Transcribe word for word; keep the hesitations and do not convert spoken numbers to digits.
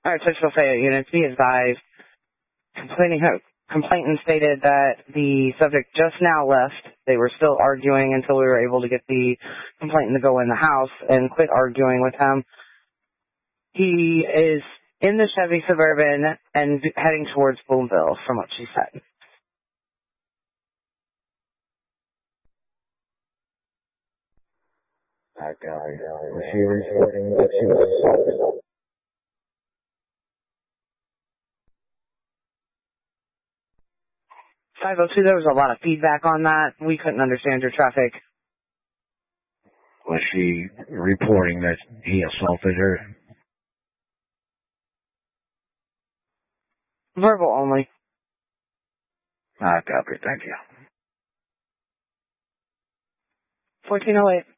All right, Central Fayette units, be advised. Complaining, complainant stated that the subject just now left. They were still arguing until we were able to get the complainant to go in the house and quit arguing with him. He is in the Chevy Suburban and heading towards Boonville, from what she said. That guy, was she reporting that she was assaulted? five oh two, there was a lot of feedback on that. We couldn't understand your traffic. Was she reporting that he assaulted her? Verbal only. I copy. Thank you. fourteen oh eight.